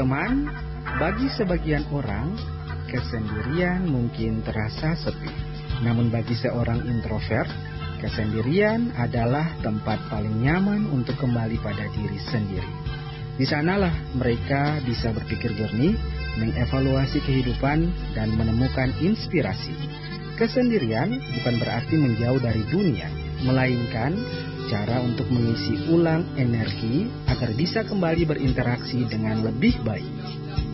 Teman-teman, bagi sebagian orang, kesendirian mungkin terasa sepi. Namun bagi seorang introvert, kesendirian adalah tempat paling nyaman untuk kembali pada diri sendiri. Di sanalah mereka bisa berpikir jernih, mengevaluasi kehidupan, dan menemukan inspirasi. Kesendirian bukan berarti menjauh dari dunia, melainkan cara untuk mengisi ulang energi agar bisa kembali berinteraksi dengan lebih baik.